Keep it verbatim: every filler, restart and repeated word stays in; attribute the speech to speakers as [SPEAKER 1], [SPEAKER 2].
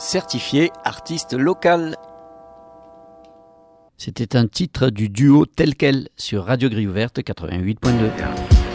[SPEAKER 1] certifié artiste local.
[SPEAKER 2] C'était un titre du duo Tel Quel sur Radio Grille Ouverte quatre-vingt-huit point deux.